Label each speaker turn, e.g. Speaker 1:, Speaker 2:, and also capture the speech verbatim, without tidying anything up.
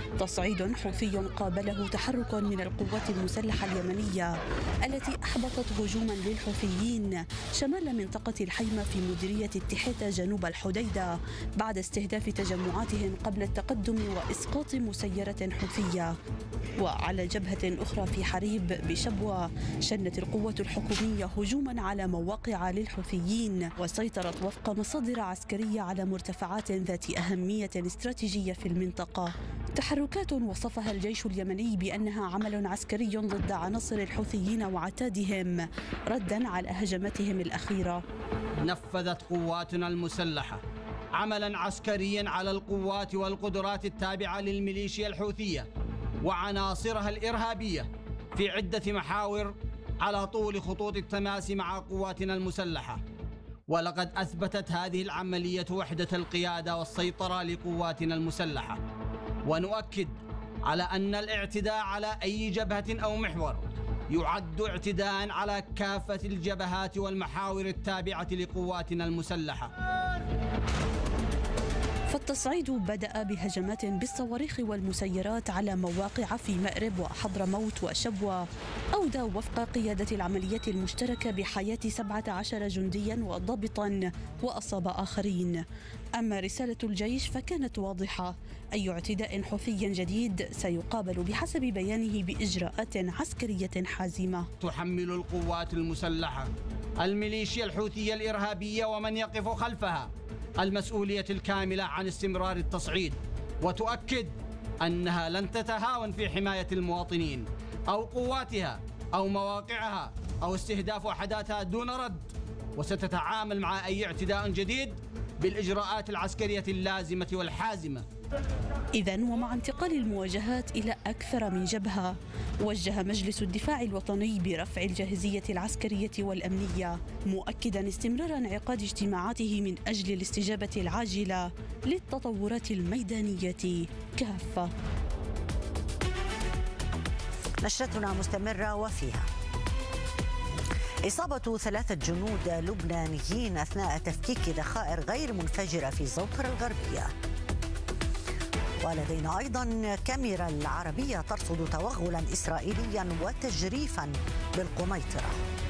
Speaker 1: تصعيد حوثي قابله تحرك من القوات المسلحة اليمنية التي أحبطت هجوما للحوثيين شمال منطقة الحيمة في مديرية التحيتة جنوب الحديدة بعد استهداف تجمعاتهم قبل التقدم وإسقاط مسيرة حوثية. وعلى جبهة أخرى في حريب بشبوة شنت القوات الحكومية هجوما على مواقع للحوثيين وسيطرت وفق مصادر عسكرية على مرتفعات ذات أهمية استراتيجية في المنطقة. تحركات وصفها الجيش اليمني بأنها عمل عسكري ضد عناصر الحوثيين وعتادهم ردا على هجماتهم الأخيرة.
Speaker 2: نفذت قواتنا المسلحة عملا عسكريا على القوات والقدرات التابعة للميليشيا الحوثية وعناصرها الإرهابية في عدة محاور على طول خطوط التماس مع قواتنا المسلحة، ولقد أثبتت هذه العملية وحدة القيادة والسيطرة لقواتنا المسلحة. ونؤكد على أن الاعتداء على أي جبهة أو محور يعد اعتداء على كافة الجبهات والمحاور التابعة لقواتنا المسلحة.
Speaker 1: فالتصعيد بدأ بهجمات بالصواريخ والمسيرات على مواقع في مأرب وحضرموت وشبوة أودى وفق قيادة العملية المشتركة بحياة سبعة عشر جنديا وضابطا وأصاب آخرين. أما رسالة الجيش فكانت واضحة: أي اعتداء حوثي جديد سيقابل بحسب بيانه بإجراءات عسكرية حازمة.
Speaker 2: تحمل القوات المسلحة الميليشيا الحوثية الإرهابية ومن يقف خلفها المسؤولية الكاملة عن استمرار التصعيد، وتؤكد أنها لن تتهاون في حماية المواطنين أو قواتها أو مواقعها أو استهداف وحداتها دون رد، وستتعامل مع أي اعتداء جديد بالإجراءات العسكرية اللازمة والحازمة.
Speaker 1: إذن ومع انتقال المواجهات إلى أكثر من جبهة، وجه مجلس الدفاع الوطني برفع الجاهزية العسكرية والأمنية، مؤكدا استمرار انعقاد اجتماعاته من أجل الاستجابة العاجلة للتطورات الميدانية كافة.
Speaker 3: نشرتنا مستمرة وفيها إصابة ثلاثة جنود لبنانيين أثناء تفكيك ذخائر غير منفجرة في زوطر الغربية. ولدينا أيضا كاميرا العربية ترصد توغلا إسرائيليا وتجريفا بالقنيطرة.